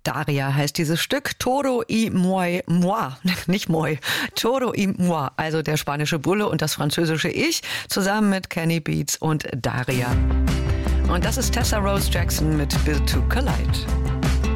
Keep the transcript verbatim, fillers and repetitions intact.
Daria heißt dieses Stück. Todo y moi, moi, nicht moi, Todo y moi, also der spanische Bulle und das französische Ich, zusammen mit Kenny Beats und Daria. Und das ist Tessa Rose Jackson mit Built to Collide.